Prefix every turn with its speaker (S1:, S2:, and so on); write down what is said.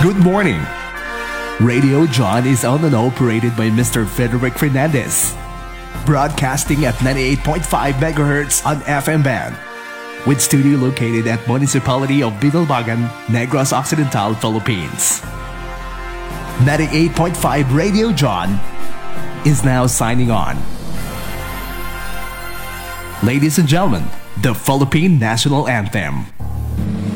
S1: Good morning. Radio John is owned and operated by Mr. Frederick Fernandez. Broadcasting at 98.5 MHz on FM band. With studio located at Municipality of Binalbagan, Negros Occidental, Philippines. 98.5 Radio John is now signing on. Ladies and gentlemen, the Philippine National Anthem.